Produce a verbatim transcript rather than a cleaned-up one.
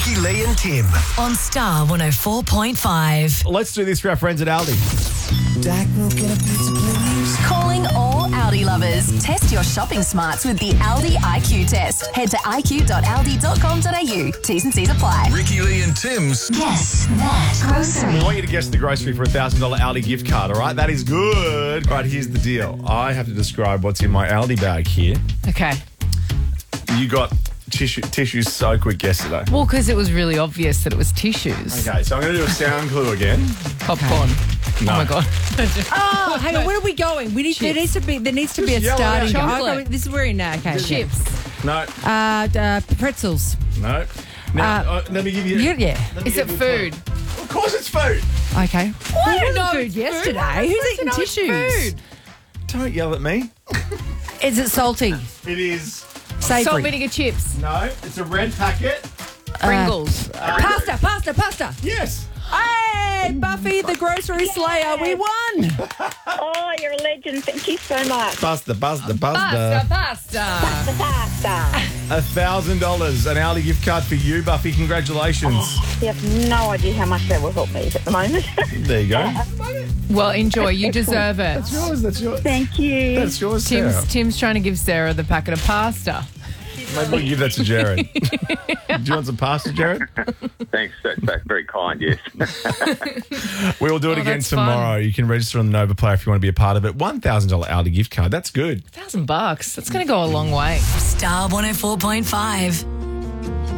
Ricky, Lee and Tim. On Star one oh four point five. Let's do this for our friends at Aldi. Jack will get a pizza, please. Calling all Aldi lovers. Test your shopping smarts with the Aldi I Q test. Head to i q dot aldi dot com dot a u. T's and C's apply. Ricky, Lee and Tim's. Guess that grocery. I want you to guess the grocery for a one thousand dollars Aldi gift card, all right? That is good. Right, here's the deal. I have to describe what's in my Aldi bag here. Okay. You got tissue, tissues so quick yesterday. Well, because it was really obvious that it was tissues. Okay, so I'm going to do a sound clue again. Popcorn. No. Oh, my God. Oh, hang on. Where are we going? We need, there needs to be there needs to be a Just yell it starting. out. Oh, Chocolate. this is where in now. Okay. okay. Chips. No, Uh, uh, pretzels. no. Now, Uh, uh, let me give you... Yeah. yeah. let me Is it give you a food? clue. Of course it's food. Okay. Who didn't was know food it's yesterday? food. Who's Why eating does it know it's tissues? food? Don't yell at me. Is it salty? It is... Savoury? Salt vinegar chips. No, it's a red packet. Pringles. Pasta, pasta, pasta. Yes. Hey, Buffy, the grocery slayer, we won. Oh, you're a legend. Thank you so much. Pasta, pasta, pasta, pasta. pasta. Pasta. A thousand dollars, an Aldi gift card for you, Buffy. Congratulations. You have no idea how much that will help me at the moment. There you go. Well, enjoy. You deserve it. That's yours. That's yours. Thank you. That's yours, Sarah. Tim's, Tim's trying to give Sarah the packet of pasta. Maybe we'll give that to Jared. Do you want some pasta, Jared? Thanks. That's, that's very kind, yes. We will do it Oh, again that's tomorrow. fun. You can register on the Nova Player if you want to be a part of it. one thousand dollars Aldi gift card. That's good. Thousand bucks. That's going to go a long way. Star one oh four point five.